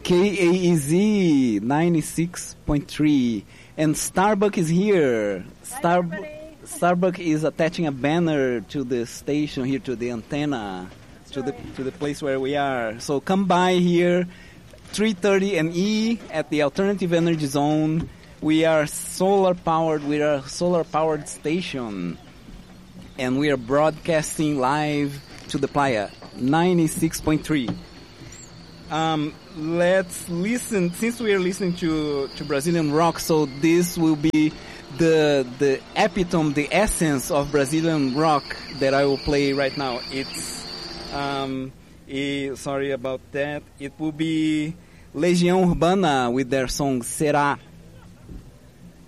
KAEZ 96.3. And Starbuck is here. Starbuck is attaching a banner to the station here, to the antenna, to the place where we are. So come by here, 3:30 ME at the Alternative Energy Zone. We are solar powered. We are a solar powered station, and we are broadcasting live to the Playa 96.3. Let's listen, since we are listening to Brazilian rock, so this will be the epitome, the essence of Brazilian rock that I will play right now. It's, sorry about that. It will be Legião Urbana with their song Será.